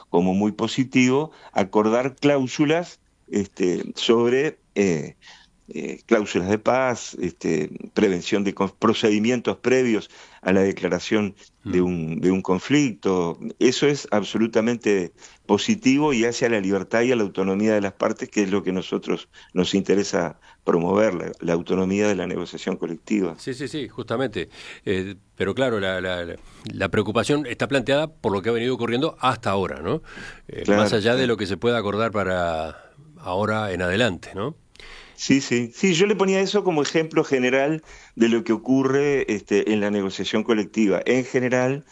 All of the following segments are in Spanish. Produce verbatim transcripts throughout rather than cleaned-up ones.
como muy positivo acordar cláusulas este, sobre eh, eh, cláusulas de paz, este, prevención de con- procedimientos previos a la declaración de Mm. un, de un conflicto. Eso es absolutamente positivo y hace a la libertad y a la autonomía de las partes, que es lo que nosotros nos interesa promover, la, la autonomía de la negociación colectiva. Sí, sí, sí, justamente. Eh, pero claro, la, la, la- la preocupación está planteada por lo que ha venido ocurriendo hasta ahora, ¿no? Eh, más Claro, allá de claro. lo que se pueda acordar para ahora en adelante, ¿no? Sí, sí, sí, yo le ponía eso como ejemplo general de lo que ocurre este, en la negociación colectiva. En general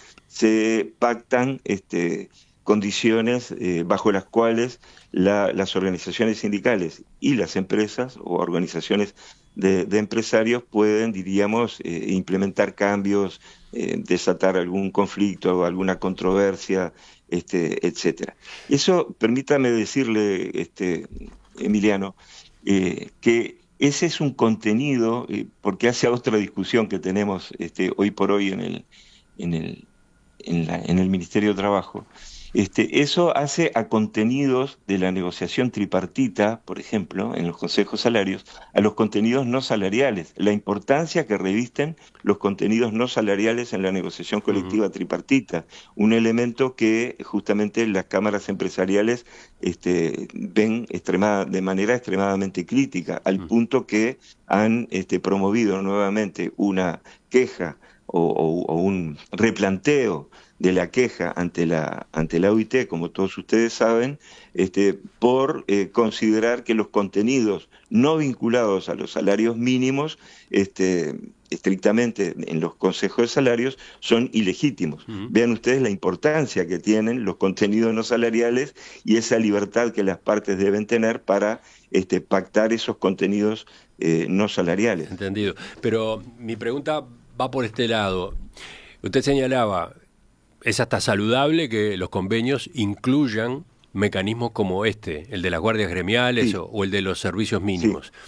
se pactan este, condiciones eh, bajo las cuales la- las organizaciones sindicales y las empresas o organizaciones de, de empresarios pueden, diríamos, eh, implementar cambios, eh, desatar algún conflicto o alguna controversia, este, etcétera. Eso, permítame decirle, este, Emiliano, eh, que ese es un contenido, eh, porque hace a otra discusión que tenemos este, hoy por hoy en el, en el, en la- en el Ministerio de Trabajo. Este, eso hace a contenidos de la negociación tripartita, por ejemplo, en los consejos salarios, a los contenidos no salariales, la importancia que revisten los contenidos no salariales en la negociación Ujú. colectiva tripartita, un elemento que justamente las cámaras empresariales este, ven extremada- de manera extremadamente crítica, al Mm. punto que han este, promovido nuevamente una queja o, o- o un replanteo de la queja ante la, ante la O I T, como todos ustedes saben, este, por eh, considerar que los contenidos no vinculados a los salarios mínimos, este, estrictamente en los consejos de salarios, son ilegítimos. Ujú. Vean ustedes la importancia que tienen los contenidos no salariales y esa libertad que las partes deben tener para este, pactar esos contenidos eh, no salariales. Entendido. Pero mi pregunta va por este lado. Usted señalaba, es hasta saludable que los convenios incluyan mecanismos como este, el de las guardias gremiales Sí, o, o el de los servicios sí, mínimos.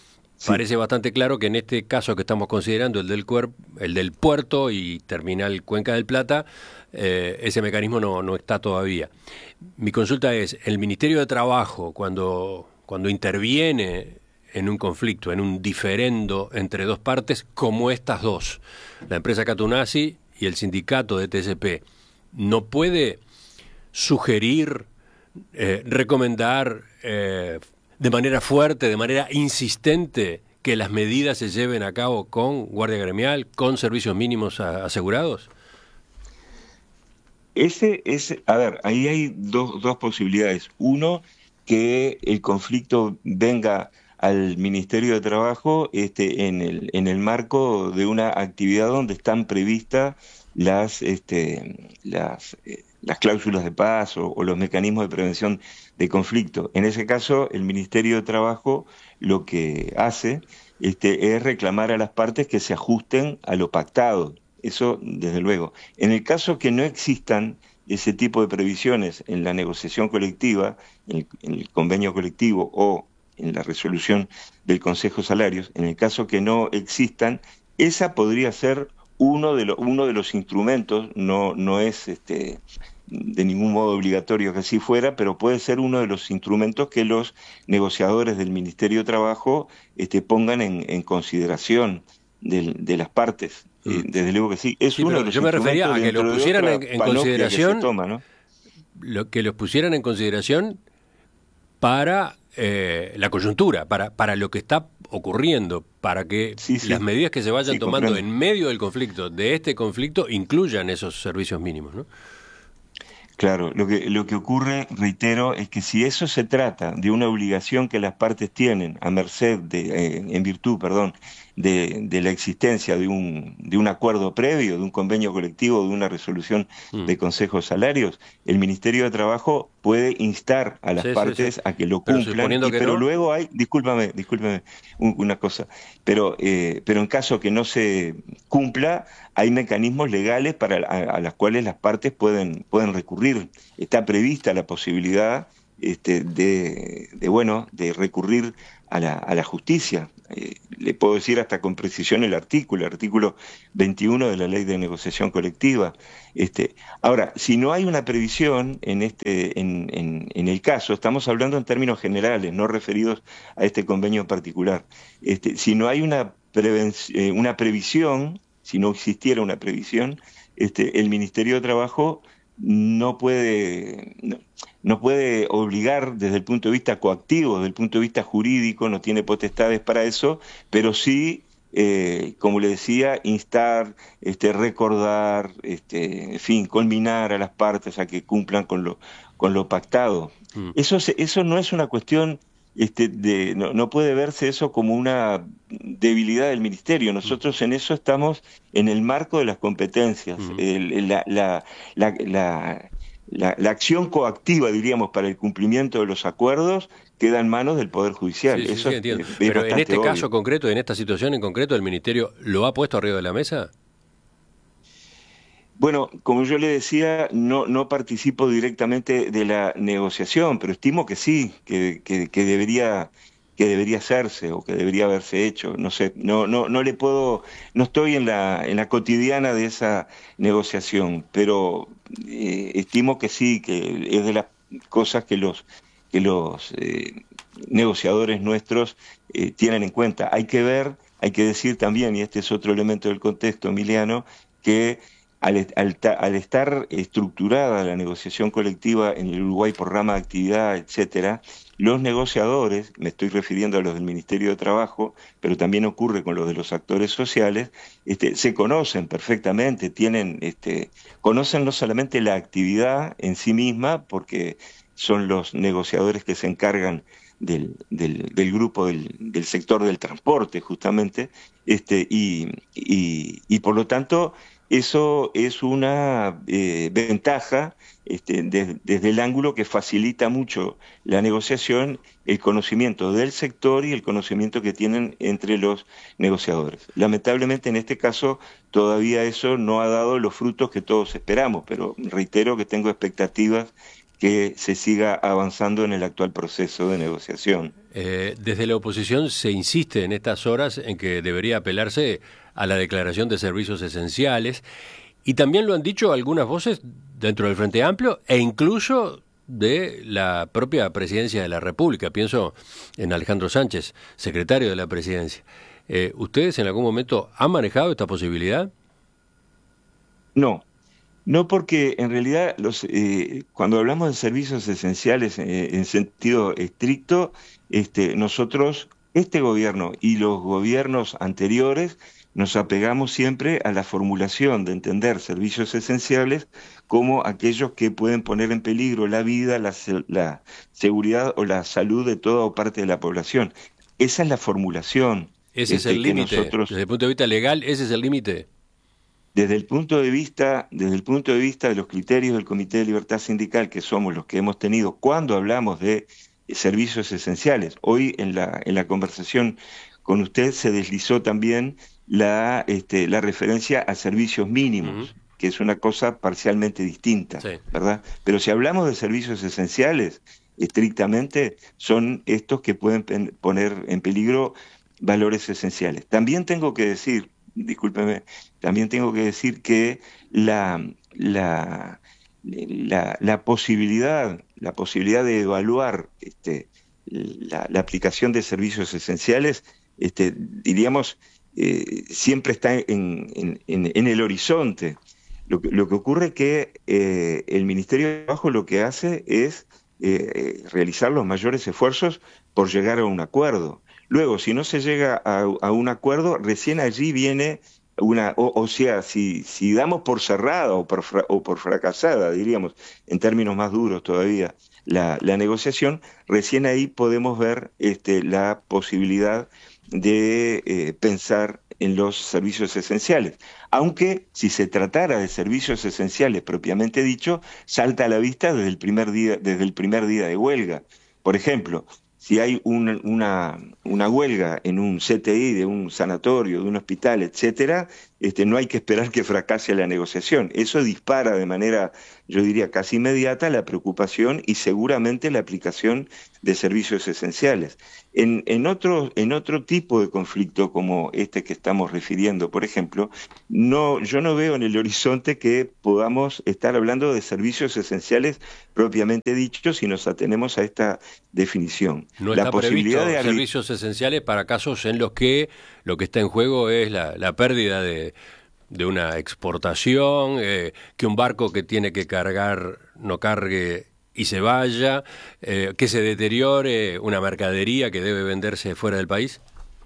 sí. Parece bastante claro que en este caso que estamos considerando, el del, cuerp- el del puerto y terminal Cuenca del Plata, eh, ese mecanismo no, no está todavía. Mi consulta es, el Ministerio de Trabajo, cuando, cuando interviene en un conflicto, en un diferendo entre dos partes, como estas dos, la empresa Catunasi y el sindicato de T S P, ¿no puede sugerir, eh, recomendar eh, de manera fuerte, de manera insistente, que las medidas se lleven a cabo con guardia gremial, con servicios mínimos a- asegurados? Ese es, a ver, ahí hay dos, dos posibilidades. Uno, que el conflicto venga al Ministerio de Trabajo este, en el, en el marco de una actividad donde están previstas las, este, las, eh, las cláusulas de paz o, o los mecanismos de prevención de conflicto. En ese caso, el Ministerio de Trabajo lo que hace este, es reclamar a las partes que se ajusten a lo pactado. Eso, desde luego. En el caso que no existan ese tipo de previsiones en la negociación colectiva, en el, en el convenio colectivo o en la resolución del Consejo de Salarios, en el caso que no existan, esa podría ser uno de, lo- uno de los instrumentos, no, no es este, de ningún modo obligatorio que así fuera, pero puede ser uno de los instrumentos que los negociadores del Ministerio de Trabajo este, pongan en, en consideración del- de las partes. Eh, Mm. desde luego que sí, es Sí, uno de pero los yo me refería instrumentos a que los dentro de pusieran en, otra en panoplia que se consideración, toma, ¿no? lo, que los pusieran en consideración para eh, la coyuntura, para, para lo que está ocurriendo, para que Sí, las sí, medidas que se vayan sí, tomando comprendo. en medio del conflicto, de este conflicto, incluyan esos servicios mínimos, ¿no? Claro, lo que, lo que ocurre, reitero, es que si eso se trata de una obligación que las partes tienen a merced de, eh, en virtud, perdón, de, de la existencia de un, de un acuerdo previo, de un convenio colectivo, de una resolución Mm. de consejos salarios, el Ministerio de Trabajo puede instar a las Sí, sí, sí. partes a que lo Pero cumplan, suponiendo y que pero no, luego hay, discúlpame, discúlpame un- una cosa, pero, eh, pero en caso que no se cumpla, hay mecanismos legales para a, a las cuales las partes pueden, pueden recurrir. Está prevista la posibilidad este, de, de, bueno, de recurrir a la, a la justicia. Eh, le puedo decir hasta con precisión el artículo, el artículo veintiuno de la Ley de Negociación Colectiva. Este, ahora, si no hay una previsión en, este, en, en, en el caso, estamos hablando en términos generales, no referidos a este convenio en particular. Este, si no hay una, eh, una previsión, si no existiera una previsión, este, el Ministerio de Trabajo no puede, no, no puede obligar desde el punto de vista coactivo, desde el punto de vista jurídico, no tiene potestades para eso, pero sí, eh, como le decía, instar, este, recordar, este, en fin, culminar a las partes a que cumplan con lo, con lo pactado. Mm. Eso, eso no es una cuestión... Este, de, no, no puede verse eso como una debilidad del ministerio. Nosotros en eso estamos en el marco de las competencias. Uh-huh. el, la, la, la, la, la, la acción coactiva, diríamos, para el cumplimiento de los acuerdos queda en manos del Poder Judicial. Sí, sí, eso sí, entiendo. Es, es Pero en este obvio. caso concreto, en esta situación en concreto, ¿el ministerio lo ha puesto arriba de la mesa? Bueno, como yo le decía, no, no participo directamente de la negociación, pero estimo que sí, que, que, que debería que debería hacerse o que debería haberse hecho. No sé, no, no, no le puedo, no estoy en la, en la cotidiana de esa negociación, pero eh, estimo que sí, que es de las cosas que los que los eh, negociadores nuestros eh, tienen en cuenta. Hay que ver, hay que decir también, y este es otro elemento del contexto, Emiliano, que Al, al, al estar estructurada la negociación colectiva en el Uruguay por rama de actividad, etcétera, los negociadores, me estoy refiriendo a los del Ministerio de Trabajo, pero también ocurre con los de los actores sociales, este, se conocen perfectamente, tienen, este, conocen no solamente la actividad en sí misma, porque son los negociadores que se encargan del, del, del grupo del, del sector del transporte, justamente, este, y, y, y por lo tanto... Eso es una eh, ventaja este, de, desde el ángulo que facilita mucho la negociación, el conocimiento del sector y el conocimiento que tienen entre los negociadores. Lamentablemente en este caso todavía eso no ha dado los frutos que todos esperamos, pero reitero que tengo expectativas que se siga avanzando en el actual proceso de negociación. Eh, desde la oposición se insiste en estas horas en que debería apelarse a la declaración de servicios esenciales, y también lo han dicho algunas voces dentro del Frente Amplio e incluso de la propia Presidencia de la República. Pienso en Alejandro Sánchez, secretario de la Presidencia. Eh, ¿Ustedes en algún momento han manejado esta posibilidad? No. No, porque en realidad los, eh, cuando hablamos de servicios esenciales eh, en sentido estricto, este, nosotros, este gobierno y los gobiernos anteriores, nos apegamos siempre a la formulación de entender servicios esenciales como aquellos que pueden poner en peligro la vida, la, la seguridad o la salud de toda o parte de la población. Esa es la formulación. Ese este, es el límite. Nosotros... Desde el punto de vista legal, ese es el límite. Desde el punto de vista, desde el punto de vista de los criterios del Comité de Libertad Sindical, que somos los que hemos tenido cuando hablamos de servicios esenciales, hoy en la, en la conversación con usted se deslizó también la, este, la referencia a servicios mínimos, uh-huh. que es una cosa parcialmente distinta, sí. ¿verdad? Pero si hablamos de servicios esenciales, estrictamente son estos que pueden pen- poner en peligro valores esenciales. También tengo que decir, discúlpeme, también tengo que decir que la, la, la, la posibilidad, la posibilidad de evaluar este, la, la aplicación de servicios esenciales, este, diríamos, eh, siempre está en, en, en, en el horizonte. Lo que, lo que ocurre es que eh, el Ministerio de Trabajo lo que hace es eh, realizar los mayores esfuerzos por llegar a un acuerdo. Luego, si no se llega a, a un acuerdo, recién allí viene una, o, o sea, si, si damos por cerrada o por, fra, o por fracasada, diríamos, en términos más duros todavía, la, la negociación, recién ahí podemos ver este, la posibilidad de eh, pensar en los servicios esenciales. Aunque, si se tratara de servicios esenciales propiamente dicho, salta a la vista desde el primer día, desde el primer día de huelga. Por ejemplo, si hay un, una, una huelga en un C T I de un sanatorio, de un hospital, etcétera, este, no hay que esperar que fracase la negociación. Eso dispara de manera, yo diría, casi inmediata la preocupación y seguramente la aplicación de servicios esenciales. En, en, otro, en otro tipo de conflicto como este que estamos refiriendo, por ejemplo, no, yo no veo en el horizonte que podamos estar hablando de servicios esenciales propiamente dichos si nos atenemos a esta definición. No la está posibilidad previsto de servicios esenciales para casos en los que lo que está en juego es la, la pérdida de, de una exportación, eh, que un barco que tiene que cargar no cargue y se vaya, eh, que se deteriore una mercadería que debe venderse fuera del país.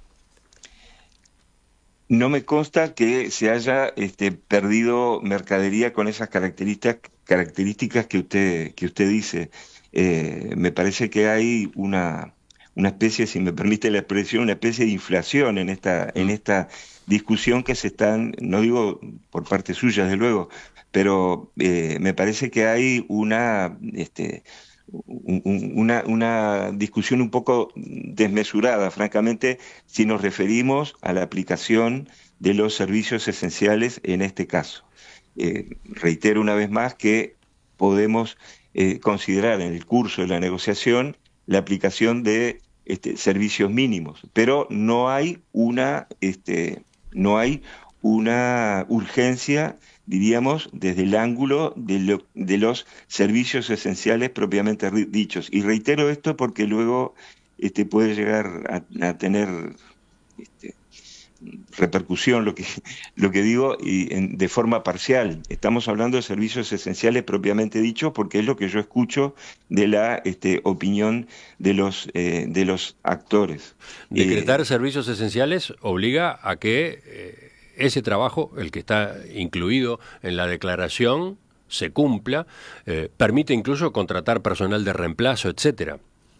No me consta que se haya este, perdido mercadería con esas características, características que usted, que usted dice. Eh, me parece que hay una, una especie, si me permite la expresión, una especie de inflación en esta, en esta discusión que se están, no digo por parte suya, desde luego, pero eh, me parece que hay una... Este, una, una discusión un poco desmesurada, francamente, si nos referimos a la aplicación de los servicios esenciales en este caso. Eh, reitero una vez más que podemos eh, considerar en el curso de la negociación la aplicación de este, servicios mínimos, pero no hay una, este, no hay una urgencia, diríamos, desde el ángulo de, lo, de los servicios esenciales propiamente dichos. Y reitero esto porque luego este, puede llegar a, a tener este, repercusión lo que, lo que digo y en, de forma parcial. Estamos hablando de servicios esenciales propiamente dichos porque es lo que yo escucho de la este, opinión de los, eh, de los actores. Decretar eh, servicios esenciales obliga a que... Eh, ese trabajo, el que está incluido en la declaración, se cumpla, eh, permite incluso contratar personal de reemplazo, etcétera.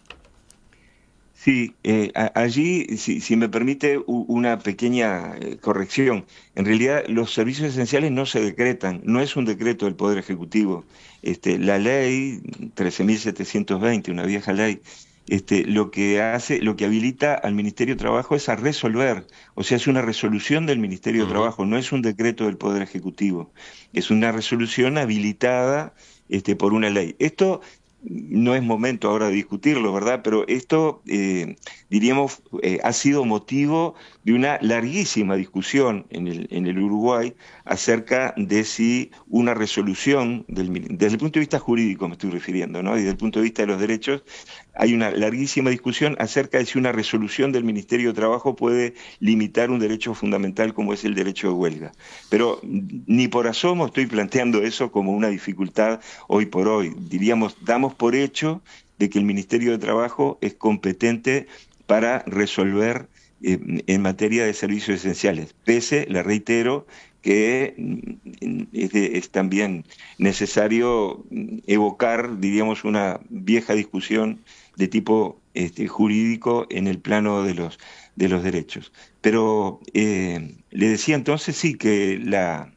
Sí, eh, a, allí, si, si me permite u, una pequeña eh, corrección, en realidad los servicios esenciales no se decretan, no es un decreto del Poder Ejecutivo. Este, la ley trece mil setecientos veinte, una vieja ley, Este, lo que hace, lo que habilita al Ministerio de Trabajo es a resolver, o sea, es una resolución del Ministerio de Trabajo, no es un decreto del Poder Ejecutivo, es una resolución habilitada este, por una ley. Esto no es momento ahora de discutirlo, ¿verdad? Pero esto, eh, diríamos, eh, ha sido motivo de una larguísima discusión en el, en el Uruguay acerca de si una resolución, del, desde el punto de vista jurídico me estoy refiriendo, ¿no? Y desde el punto de vista de los derechos, hay una larguísima discusión acerca de si una resolución del Ministerio de Trabajo puede limitar un derecho fundamental como es el derecho de huelga. Pero ni por asomo estoy planteando eso como una dificultad hoy por hoy. Diríamos, damos por hecho de que el Ministerio de Trabajo es competente para resolver eh, en materia de servicios esenciales. Pese, le reitero, que es, de, es también necesario evocar, diríamos, una vieja discusión de tipo este, jurídico en el plano de los, de los derechos. Pero eh, le decía entonces sí que la,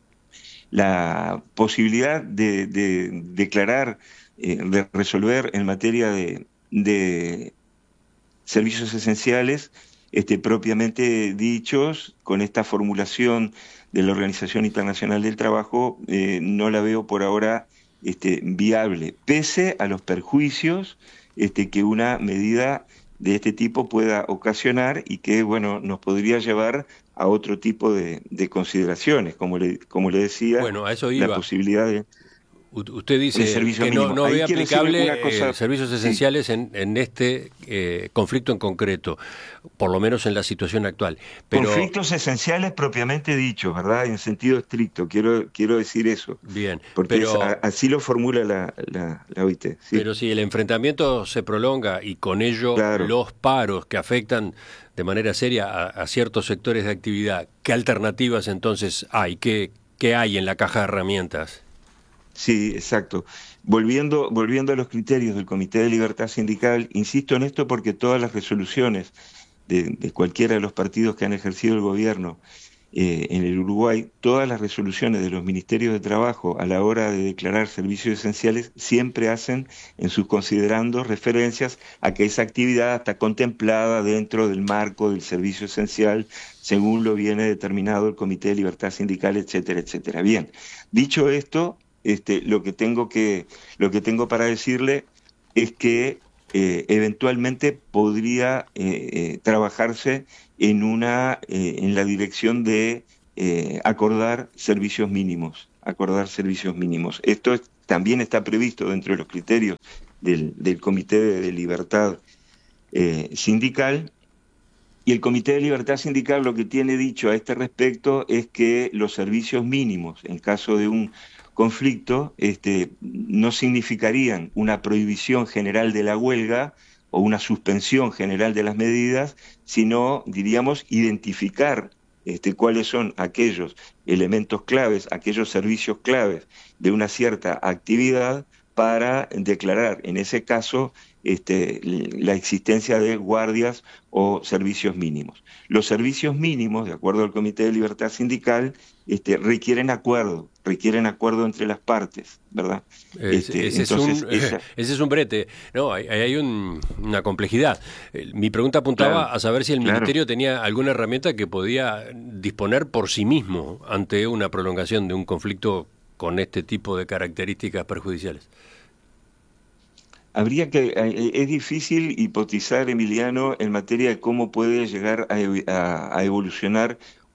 la posibilidad de, de declarar, eh, de resolver en materia de, de servicios esenciales este, propiamente dichos, con esta formulación de la Organización Internacional del Trabajo, eh, no la veo por ahora este, viable, pese a los perjuicios este, que una medida de este tipo pueda ocasionar y que, bueno, nos podría llevar a otro tipo de, de consideraciones, como le, como le decía, bueno, a eso iba. La posibilidad de... Usted dice que no, no ve aplicable cosa... eh, servicios esenciales sí. en, en este eh, conflicto en concreto, por lo menos en la situación actual. Pero... Conflictos esenciales propiamente dichos, ¿verdad? En sentido estricto, quiero, quiero decir eso. Bien, porque pero... es, a, así lo formula la, la, la O I T. Sí. Pero si el enfrentamiento se prolonga y con ello claro. los paros que afectan de manera seria a, a ciertos sectores de actividad, ¿qué alternativas entonces hay? ¿Qué, qué hay en la caja de herramientas? Sí, exacto. Volviendo, volviendo a los criterios del Comité de Libertad Sindical, insisto en esto porque todas las resoluciones de, de cualquiera de los partidos que han ejercido el gobierno eh, en el Uruguay, todas las resoluciones de los ministerios de trabajo a la hora de declarar servicios esenciales siempre hacen en sus considerandos referencias a que esa actividad está contemplada dentro del marco del servicio esencial, según lo viene determinado el Comité de Libertad Sindical, etcétera, etcétera. Bien, dicho esto, este, lo que tengo que, lo que tengo para decirle es que eh, eventualmente podría eh, eh, trabajarse en una eh, en la dirección de eh, acordar servicios mínimos, acordar servicios mínimos. Esto es, también está previsto dentro de los criterios del, del Comité de, de Libertad eh, Sindical. Y el Comité de Libertad Sindical lo que tiene dicho a este respecto es que los servicios mínimos, en caso de un conflicto, este, no significarían una prohibición general de la huelga o una suspensión general de las medidas, sino, diríamos, identificar este, cuáles son aquellos elementos claves, aquellos servicios claves de una cierta actividad para declarar, en ese caso, este, la existencia de guardias o servicios mínimos. Los servicios mínimos, de acuerdo al Comité de Libertad Sindical, este, requieren acuerdo, requieren acuerdo entre las partes, ¿verdad? Este, ese, entonces, es un, esa... ese es un brete. No, hay, hay un, una complejidad. Mi pregunta apuntaba claro, a saber si el claro. Ministerio tenía alguna herramienta que podía disponer por sí mismo ante una prolongación de un conflicto con este tipo de características perjudiciales. Habría que, es difícil hipotizar, Emiliano, en materia de cómo puede llegar a, a, a evolucionar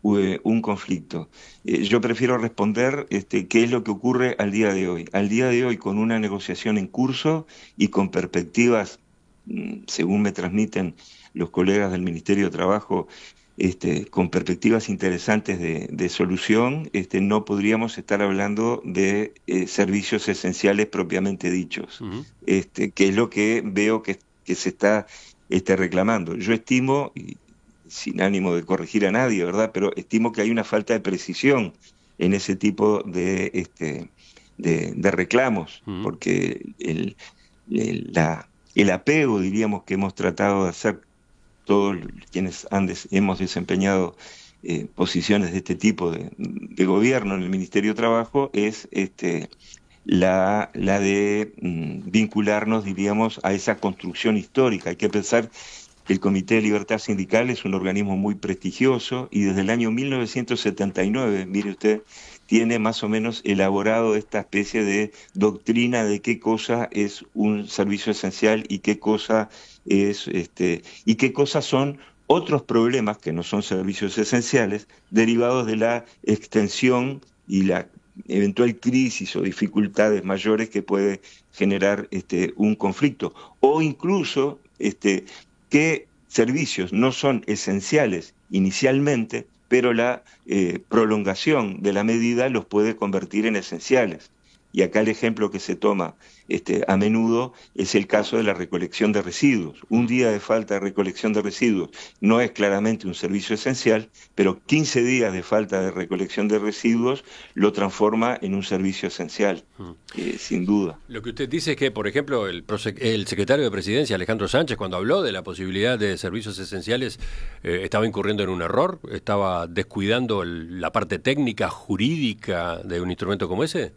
un conflicto. Eh, yo prefiero responder este, qué es lo que ocurre al día de hoy. Al día de hoy, con una negociación en curso y con perspectivas, según me transmiten los colegas del Ministerio de Trabajo, este, con perspectivas interesantes de, de solución, este, no podríamos estar hablando de eh, servicios esenciales propiamente dichos, uh-huh. este, que es lo que veo que, que se está este, reclamando. Yo estimo, y sin ánimo de corregir a nadie, ¿verdad?, pero estimo que hay una falta de precisión en ese tipo de, este, de, de reclamos, uh-huh. porque el, el, la, el apego, diríamos, que hemos tratado de hacer todos quienes han des, hemos desempeñado eh, posiciones de este tipo de, de gobierno en el Ministerio de Trabajo es este, la, la de mm, vincularnos, diríamos, a esa construcción histórica. Hay que pensar que el Comité de Libertad Sindical es un organismo muy prestigioso y desde el año mil novecientos setenta y nueve, mire usted, tiene más o menos elaborado esta especie de doctrina de qué cosa es un servicio esencial y qué cosa es este y qué cosas son otros problemas que no son servicios esenciales derivados de la extensión y la eventual crisis o dificultades mayores que puede generar este un conflicto, o incluso este qué servicios no son esenciales inicialmente, pero la eh, prolongación de la medida los puede convertir en esenciales. Y acá el ejemplo que se toma este, a menudo es el caso de la recolección de residuos. Un día de falta de recolección de residuos no es claramente un servicio esencial, pero quince días de falta de recolección de residuos lo transforma en un servicio esencial, eh, sin duda. Lo que usted dice es que, por ejemplo, el, el secretario de Presidencia, Alejandro Sánchez, cuando habló de la posibilidad de servicios esenciales, eh, estaba incurriendo en un error, estaba descuidando el, la parte técnica, jurídica de un instrumento como ese.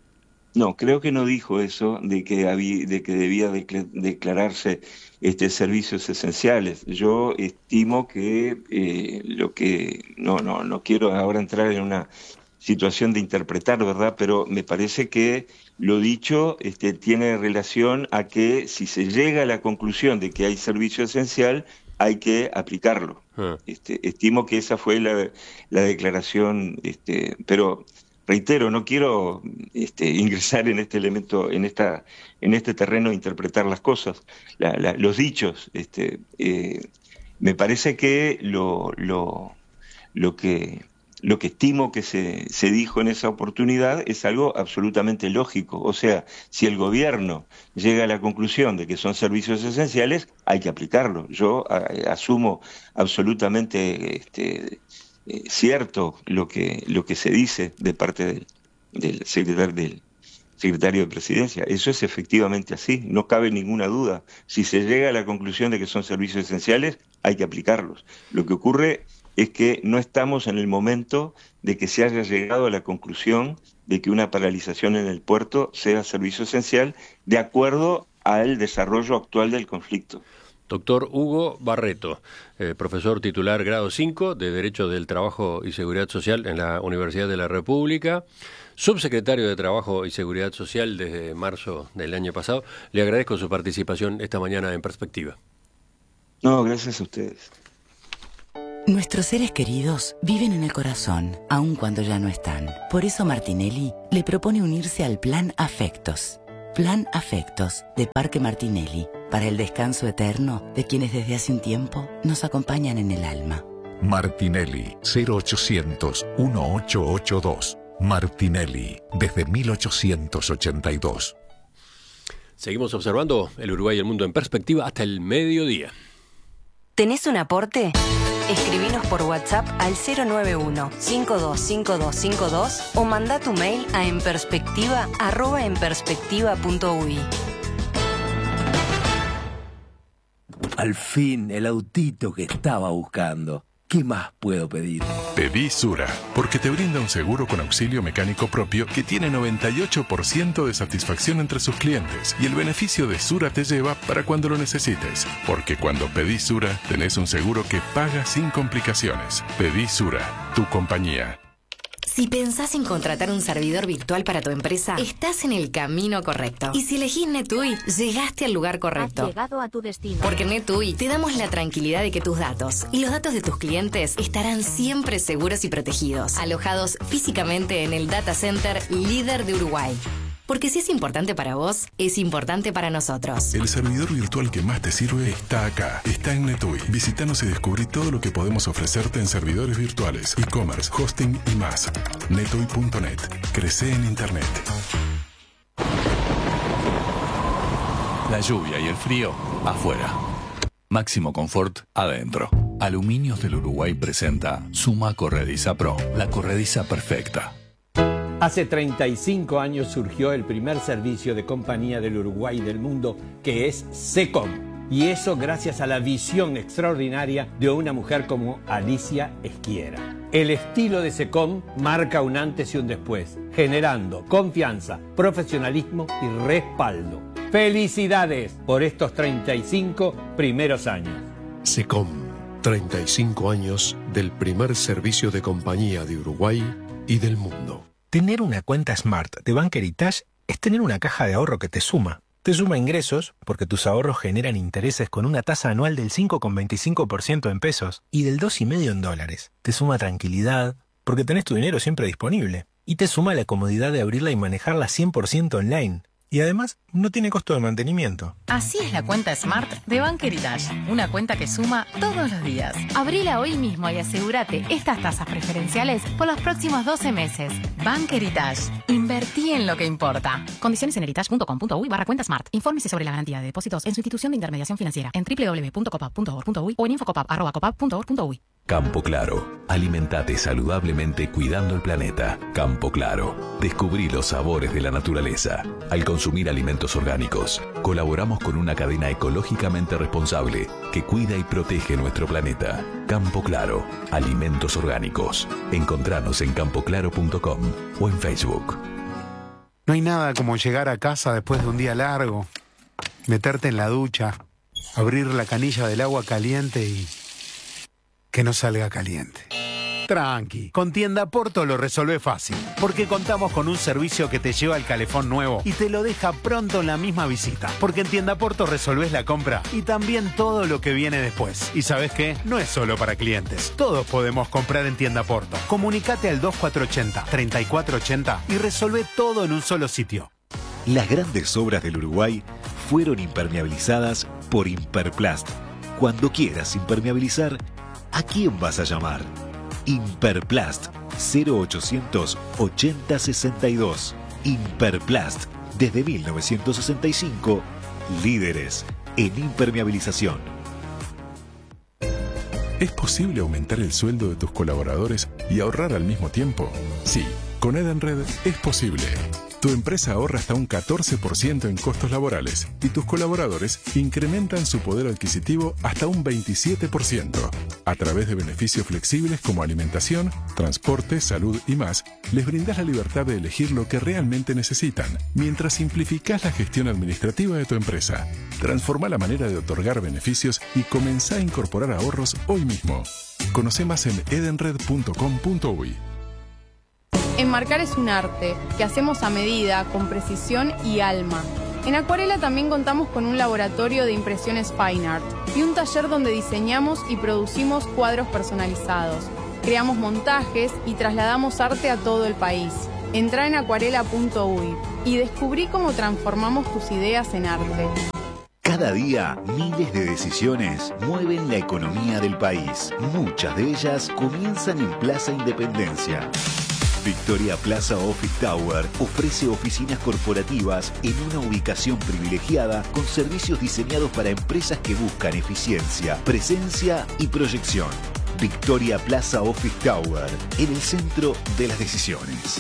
No, creo que no dijo eso de que había, de que debía declararse este servicios esenciales. Yo estimo que eh, lo que no no no quiero ahora entrar en una situación de interpretar, ¿verdad? Pero me parece que lo dicho este, tiene relación a que si se llega a la conclusión de que hay servicio esencial, hay que aplicarlo. Ah. Este, estimo que esa fue la, la declaración, este, pero reitero, no quiero este, ingresar en este elemento, en esta, en este terreno de interpretar las cosas, la, la, los dichos. Este, eh, me parece que lo, lo, lo que lo que estimo que se, se dijo en esa oportunidad es algo absolutamente lógico. O sea, si el gobierno llega a la conclusión de que son servicios esenciales, hay que aplicarlo. Yo a, asumo absolutamente este, eh, cierto lo que, lo que se dice de parte del, del, secretario, del secretario de Presidencia. Eso es efectivamente así, no cabe ninguna duda. Si se llega a la conclusión de que son servicios esenciales, hay que aplicarlos. Lo que ocurre es que no estamos en el momento de que se haya llegado a la conclusión de que una paralización en el puerto sea servicio esencial de acuerdo al desarrollo actual del conflicto. Doctor Hugo Barreto, eh, profesor titular grado cinco de Derecho del Trabajo y Seguridad Social en la Universidad de la República, subsecretario de Trabajo y Seguridad Social desde marzo del año pasado. Le agradezco su participación esta mañana en Perspectiva. No, gracias a ustedes. Nuestros seres queridos viven en el corazón, aun cuando ya no están. Por eso Martinelli le propone unirse al Plan Afectos. Plan Afectos de Parque Martinelli, para el descanso eterno de quienes desde hace un tiempo nos acompañan en el alma. Martinelli, cero ochocientos, dieciocho ochenta y dos. Martinelli, desde mil ochocientos ochenta y dos. Seguimos observando el Uruguay y el mundo en perspectiva hasta el mediodía. ¿Tenés un aporte? Escribinos por WhatsApp al cero nueve uno, cinco dos cinco dos cinco dos o manda tu mail a enperspectiva arroba enperspectiva punto uy. Al fin, el autito que estaba buscando. ¿Qué más puedo pedir? Pedí Sura, porque te brinda un seguro con auxilio mecánico propio que tiene noventa y ocho por ciento de satisfacción entre sus clientes. Y el beneficio de Sura te lleva para cuando lo necesites. Porque cuando pedís Sura, tenés un seguro que paga sin complicaciones. Pedí Sura, tu compañía. Si pensás en contratar un servidor virtual para tu empresa, estás en el camino correcto. Y si elegís NetUI, llegaste al lugar correcto. Has llegado a tu destino. Porque en NetUI te damos la tranquilidad de que tus datos y los datos de tus clientes estarán siempre seguros y protegidos, alojados físicamente en el data center líder de Uruguay. Porque si es importante para vos, es importante para nosotros. El servidor virtual que más te sirve está acá. Está en NetUI. Visítanos y descubrí todo lo que podemos ofrecerte en servidores virtuales, e-commerce, hosting y más. netui punto net. Crece en Internet. La lluvia y el frío afuera. Máximo confort adentro. Aluminios del Uruguay presenta Suma Corrediza Pro, la corrediza perfecta. Hace treinta y cinco años surgió el primer servicio de compañía del Uruguay y del mundo, que es SECOM. Y eso gracias a la visión extraordinaria de una mujer como Alicia Esquiera. El estilo de SECOM marca un antes y un después, generando confianza, profesionalismo y respaldo. ¡Felicidades por estos treinta y cinco primeros años! SECOM, treinta y cinco años del primer servicio de compañía de Uruguay y del mundo. Tener una cuenta Smart de Bank Heritage es tener una caja de ahorro que te suma. Te suma ingresos, porque tus ahorros generan intereses con una tasa anual del cinco coma veinticinco por ciento en pesos y del dos coma cinco por ciento en dólares. Te suma tranquilidad, porque tenés tu dinero siempre disponible. Y te suma la comodidad de abrirla y manejarla cien por ciento online. Y además, no tiene costo de mantenimiento. Así es la cuenta Smart de Bank Heritage. Una cuenta que suma todos los días. Abrila hoy mismo y asegúrate estas tasas preferenciales por los próximos doce meses. Bank Heritage. Invertí en lo que importa. Condiciones en heritage punto com punto uy barra cuenta Smart. Infórmese sobre la garantía de depósitos en su institución de intermediación financiera en doble u doble u doble u punto copap punto org punto uy o en infocopap arroba copap punto org punto uy. Campo Claro. Alimentate saludablemente cuidando el planeta. Campo Claro. Descubrí los sabores de la naturaleza. Al consumir alimentos orgánicos, colaboramos con una cadena ecológicamente responsable que cuida y protege nuestro planeta. Campo Claro. Alimentos orgánicos. Encontranos en campo claro punto com o en Facebook. No hay nada como llegar a casa después de un día largo, meterte en la ducha, abrir la canilla del agua caliente y que no salga caliente. Tranqui, con Tienda Porto lo resolvé fácil, porque contamos con un servicio que te lleva el calefón nuevo y te lo deja pronto en la misma visita. Porque en Tienda Porto resolvés la compra y también todo lo que viene después. Y ¿sabes qué? No es solo para clientes. Todos podemos comprar en Tienda Porto. Comunicate al dos cuatro ocho cero, tres cuatro ocho cero y resolvé todo en un solo sitio. Las grandes obras del Uruguay fueron impermeabilizadas por Imperplast. Cuando quieras impermeabilizar, ¿a quién vas a llamar? Imperplast, cero ochocientos ochenta sesenta y dos. Imperplast, desde mil novecientos sesenta y cinco, líderes en impermeabilización. ¿Es posible aumentar el sueldo de tus colaboradores y ahorrar al mismo tiempo? Sí, con Edenred es posible. tu empresa ahorra hasta un catorce por ciento en costos laborales y tus colaboradores incrementan su poder adquisitivo hasta un veintisiete por ciento. A través de beneficios flexibles como alimentación, transporte, salud y más, les brindas la libertad de elegir lo que realmente necesitan, mientras simplificás la gestión administrativa de tu empresa. Transforma la manera de otorgar beneficios y comenzá a incorporar ahorros hoy mismo. Conoce más en edenred punto com punto uy. Enmarcar es un arte que hacemos a medida, con precisión y alma. En Acuarela también contamos con un laboratorio de impresiones Fine Art y un taller donde diseñamos y producimos cuadros personalizados. Creamos montajes y trasladamos arte a todo el país. Entrá en acuarela punto uy y descubrí cómo transformamos tus ideas en arte. Cada día, miles de decisiones mueven la economía del país. Muchas de ellas comienzan en Plaza Independencia. Victoria Plaza Office Tower ofrece oficinas corporativas en una ubicación privilegiada con servicios diseñados para empresas que buscan eficiencia, presencia y proyección. Victoria Plaza Office Tower, en el centro de las decisiones.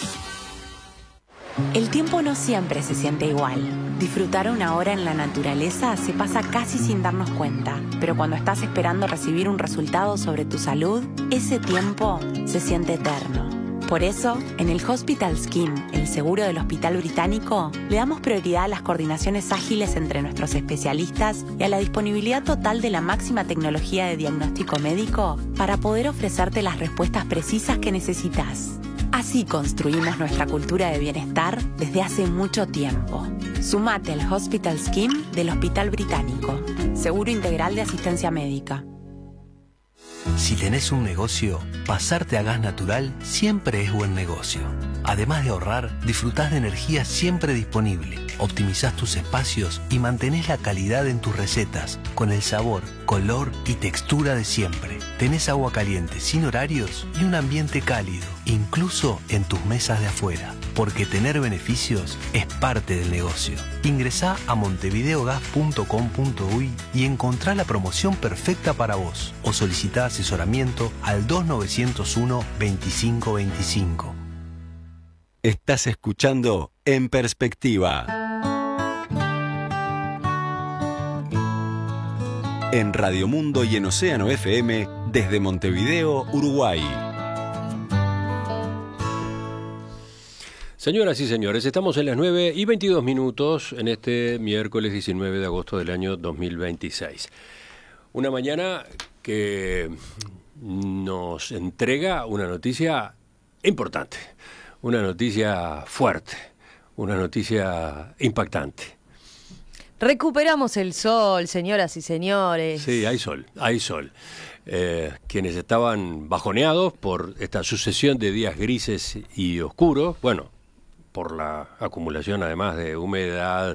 El tiempo no siempre se siente igual. Disfrutar una hora en la naturaleza se pasa casi sin darnos cuenta, pero cuando estás esperando recibir un resultado sobre tu salud, ese tiempo se siente eterno. Por eso, en el Hospital Scheme, el seguro del Hospital Británico, le damos prioridad a las coordinaciones ágiles entre nuestros especialistas y a la disponibilidad total de la máxima tecnología de diagnóstico médico para poder ofrecerte las respuestas precisas que necesitas. Así construimos nuestra cultura de bienestar desde hace mucho tiempo. Sumate al Hospital Scheme del Hospital Británico. Seguro integral de asistencia médica. Si tenés un negocio, pasarte a gas natural siempre es buen negocio. Además de ahorrar, disfrutás de energía siempre disponible, optimizás tus espacios y mantenés la calidad en tus recetas, con el sabor, color y textura de siempre. Tenés agua caliente sin horarios y un ambiente cálido, incluso en tus mesas de afuera. Porque tener beneficios es parte del negocio. Ingresá a montevideogas punto com punto uy y encontrá la promoción perfecta para vos. O solicitá asesoramiento al dos nueve cero uno, veinticinco veinticinco. Estás escuchando En Perspectiva. En Radio Mundo y en Océano F M desde Montevideo, Uruguay. Señoras y señores, estamos en las nueve y veintidós minutos en este miércoles diecinueve de agosto del año dos mil veintiséis. Una mañana que nos entrega una noticia importante, una noticia fuerte, una noticia impactante. Recuperamos el sol, señoras y señores. Sí, hay sol, hay sol. Eh, quienes estaban bajoneados por esta sucesión de días grises y oscuros, bueno, por la acumulación además de humedad,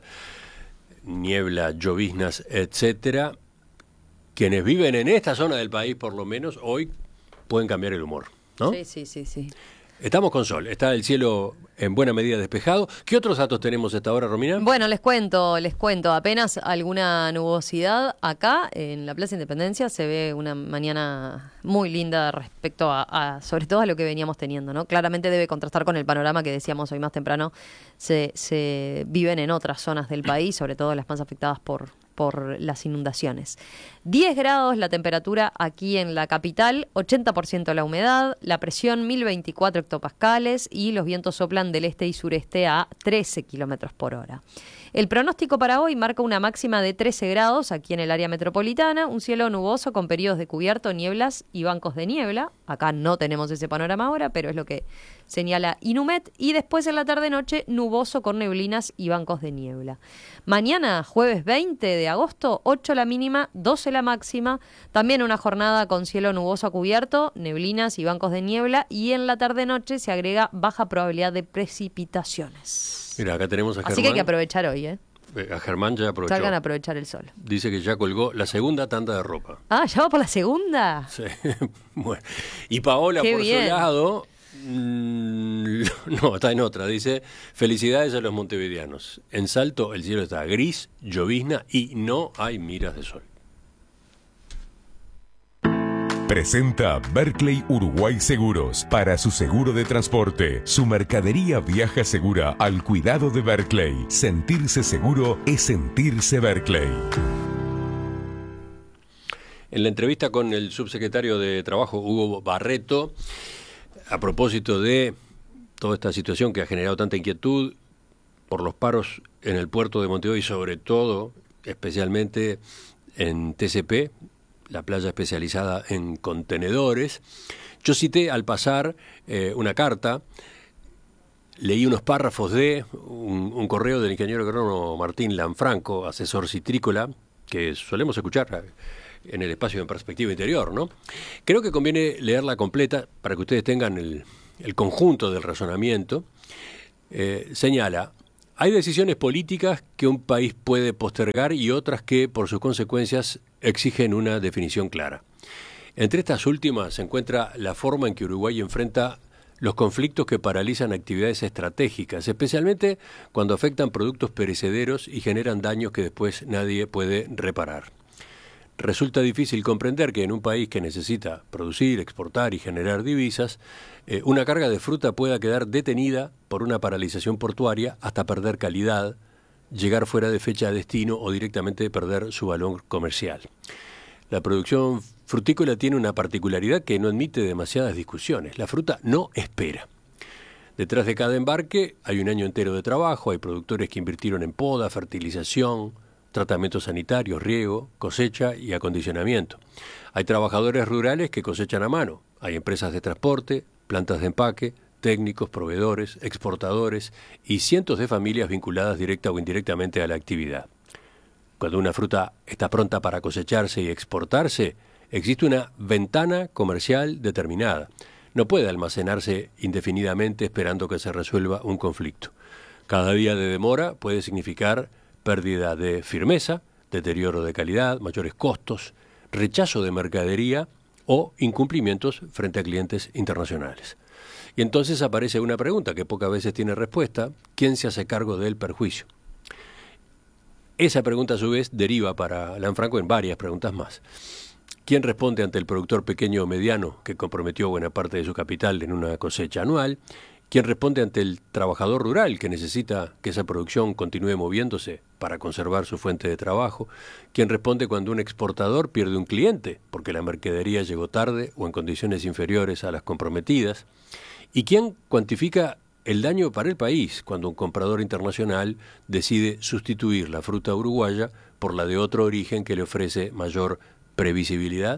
niebla, lloviznas, etcétera, quienes viven en esta zona del país, por lo menos, hoy pueden cambiar el humor, ¿no? Sí, sí, sí, sí. Estamos con sol, está el cielo en buena medida despejado. ¿Qué otros datos tenemos a esta hora, Romina? Bueno, les cuento, les cuento, apenas alguna nubosidad acá en la Plaza Independencia. Se ve una mañana muy linda respecto a, a sobre todo a lo que veníamos teniendo, ¿no? Claramente debe contrastar con el panorama que decíamos hoy más temprano. Se, se viven en otras zonas del país, sobre todo las más afectadas por... por las inundaciones. diez grados la temperatura aquí en la capital, ochenta por ciento la humedad, la presión mil veinticuatro hectopascales y los vientos soplan del este y sureste a trece kilómetros por hora. El pronóstico para hoy marca una máxima de trece grados aquí en el área metropolitana, un cielo nuboso con periodos de cubierto, nieblas y bancos de niebla. Acá no tenemos ese panorama ahora, pero es lo que señala Inumet. Y después en la tarde-noche, nuboso con neblinas y bancos de niebla. Mañana, jueves veinte de agosto, ocho la mínima, doce la máxima. También una jornada con cielo nuboso a cubierto, neblinas y bancos de niebla. Y en la tarde-noche se agrega baja probabilidad de precipitaciones. Mira, acá tenemos a Germán. Así que hay que aprovechar hoy, ¿eh? A Germán ya aprovechó. Salgan a aprovechar el sol. Dice que ya colgó la segunda tanda de ropa. Ah, ¿ya va por la segunda? Sí. Bueno. Y Paola, Qué por bien. su lado, mmm, no, está en otra. Dice, felicidades a los montevideanos. En Salto el cielo está gris, llovizna y no hay miras de sol. Presenta Berkeley Uruguay Seguros. Para su seguro de transporte, su mercadería viaja segura al cuidado de Berkeley. Sentirse seguro es sentirse Berkeley. En la entrevista con el subsecretario de Trabajo, Hugo Barreto, a propósito de toda esta situación que ha generado tanta inquietud por los paros en el puerto de Montevideo y sobre todo, especialmente en T C P, la playa especializada en contenedores, yo cité al pasar eh, una carta, leí unos párrafos de un, un correo del ingeniero agrónomo Martín Lanfranco, asesor citrícola, que solemos escuchar en el espacio de Perspectiva Interior, ¿no? Creo que conviene leerla completa para que ustedes tengan el, el conjunto del razonamiento. Eh, señala: hay decisiones políticas que un país puede postergar y otras que, por sus consecuencias, exigen una definición clara. Entre estas últimas se encuentra la forma en que Uruguay enfrenta los conflictos que paralizan actividades estratégicas, especialmente cuando afectan productos perecederos y generan daños que después nadie puede reparar. Resulta difícil comprender que en un país que necesita producir, exportar y generar divisas, eh, una carga de fruta pueda quedar detenida por una paralización portuaria hasta perder calidad, llegar fuera de fecha de destino o directamente perder su valor comercial. La producción frutícola tiene una particularidad que no admite demasiadas discusiones. La fruta no espera. Detrás de cada embarque hay un año entero de trabajo, hay productores que invirtieron en poda, fertilización, tratamientos sanitarios, riego, cosecha y acondicionamiento. Hay trabajadores rurales que cosechan a mano, hay empresas de transporte, plantas de empaque, técnicos, proveedores, exportadores y cientos de familias vinculadas directa o indirectamente a la actividad. Cuando una fruta está pronta para cosecharse y exportarse, existe una ventana comercial determinada. No puede almacenarse indefinidamente esperando que se resuelva un conflicto. Cada día de demora puede significar pérdida de firmeza, deterioro de calidad, mayores costos, rechazo de mercadería o incumplimientos frente a clientes internacionales. Y entonces aparece una pregunta que pocas veces tiene respuesta: ¿quién se hace cargo del perjuicio? Esa pregunta a su vez deriva para Lanfranco en varias preguntas más. ¿Quién responde ante el productor pequeño o mediano que comprometió buena parte de su capital en una cosecha anual? ¿Quién responde ante el trabajador rural que necesita que esa producción continúe moviéndose para conservar su fuente de trabajo? ¿Quién responde cuando un exportador pierde un cliente porque la mercadería llegó tarde o en condiciones inferiores a las comprometidas? ¿Y quién cuantifica el daño para el país cuando un comprador internacional decide sustituir la fruta uruguaya por la de otro origen que le ofrece mayor previsibilidad?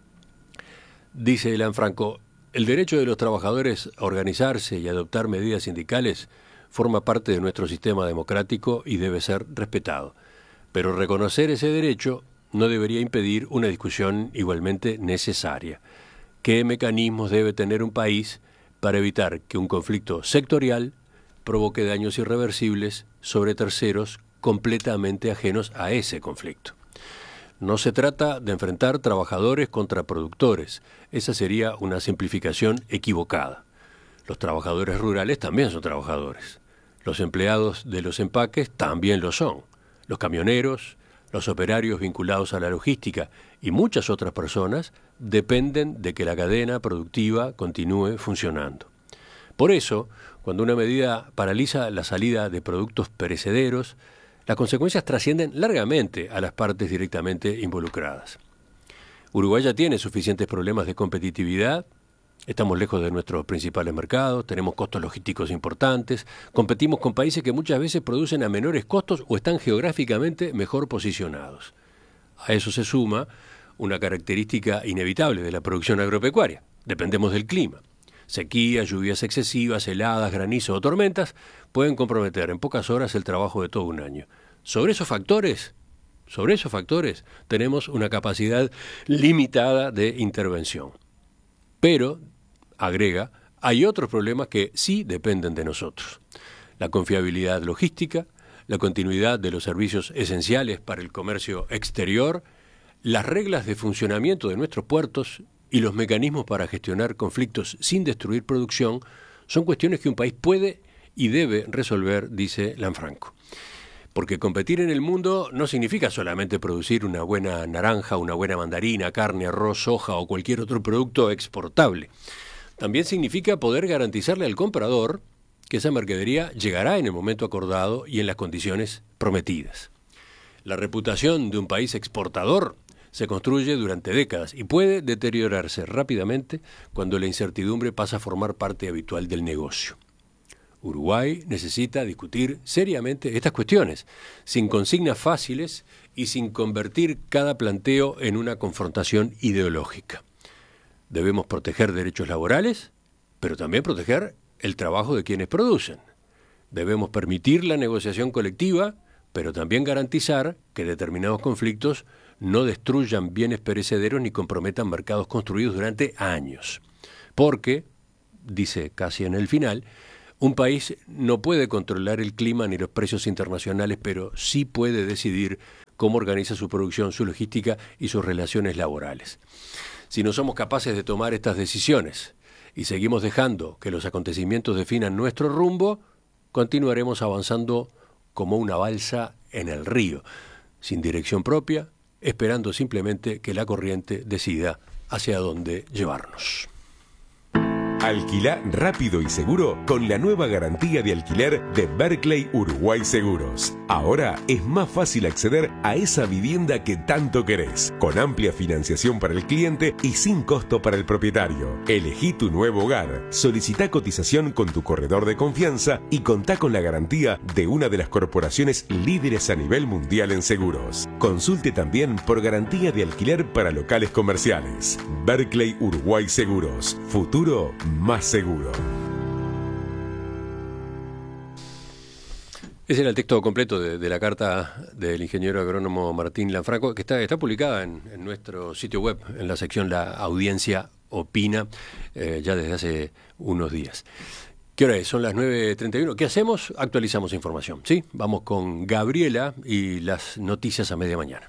Dice Lanfranco: el derecho de los trabajadores a organizarse y adoptar medidas sindicales forma parte de nuestro sistema democrático y debe ser respetado. Pero reconocer ese derecho no debería impedir una discusión igualmente necesaria. ¿Qué mecanismos debe tener un país para evitar que un conflicto sectorial provoque daños irreversibles sobre terceros completamente ajenos a ese conflicto? No se trata de enfrentar trabajadores contra productores. Esa sería una simplificación equivocada. Los trabajadores rurales también son trabajadores. Los empleados de los empaques también lo son. Los camioneros, los operarios vinculados a la logística y muchas otras personas dependen de que la cadena productiva continúe funcionando. Por eso, cuando una medida paraliza la salida de productos perecederos, las consecuencias trascienden largamente a las partes directamente involucradas. Uruguay ya tiene suficientes problemas de competitividad, estamos lejos de nuestros principales mercados, tenemos costos logísticos importantes, competimos con países que muchas veces producen a menores costos o están geográficamente mejor posicionados. A eso se suma una característica inevitable de la producción agropecuaria: dependemos del clima. Sequías, lluvias excesivas, heladas, granizo o tormentas pueden comprometer en pocas horas el trabajo de todo un año. Sobre esos factores, sobre esos factores tenemos una capacidad limitada de intervención. Pero, agrega, hay otros problemas que sí dependen de nosotros. La confiabilidad logística, la continuidad de los servicios esenciales para el comercio exterior, las reglas de funcionamiento de nuestros puertos y los mecanismos para gestionar conflictos sin destruir producción son cuestiones que un país puede y debe resolver, dice Lanfranco. Porque competir en el mundo no significa solamente producir una buena naranja, una buena mandarina, carne, arroz, soja o cualquier otro producto exportable. También significa poder garantizarle al comprador que esa mercadería llegará en el momento acordado y en las condiciones prometidas. La reputación de un país exportador se construye durante décadas y puede deteriorarse rápidamente cuando la incertidumbre pasa a formar parte habitual del negocio. Uruguay necesita discutir seriamente estas cuestiones, sin consignas fáciles y sin convertir cada planteo en una confrontación ideológica. Debemos proteger derechos laborales, pero también proteger el trabajo de quienes producen. Debemos permitir la negociación colectiva, pero también garantizar que determinados conflictos no destruyan bienes perecederos ni comprometan mercados construidos durante años. Porque, dice casi en el final, un país no puede controlar el clima ni los precios internacionales, pero sí puede decidir cómo organiza su producción, su logística y sus relaciones laborales. Si no somos capaces de tomar estas decisiones y seguimos dejando que los acontecimientos definan nuestro rumbo, continuaremos avanzando como una balsa en el río, sin dirección propia, esperando simplemente que la corriente decida hacia dónde llevarnos. Alquilá rápido y seguro con la nueva garantía de alquiler de Berkeley Uruguay Seguros. Ahora es más fácil acceder a esa vivienda que tanto querés, con amplia financiación para el cliente y sin costo para el propietario. Elegí tu nuevo hogar, solicitá cotización con tu corredor de confianza y contá con la garantía de una de las corporaciones líderes a nivel mundial en seguros. Consulte también por garantía de alquiler para locales comerciales. Berkeley Uruguay Seguros. Futuro más seguro. Ese era el texto completo de, de la carta del ingeniero agrónomo Martín Lanfranco, que está, está publicada en, en nuestro sitio web, en la sección La Audiencia Opina, eh, ya desde hace unos días. ¿Qué hora es? Son las nueve treinta y uno. ¿Qué hacemos? Actualizamos información, ¿sí? Vamos con Gabriela y las noticias a media mañana.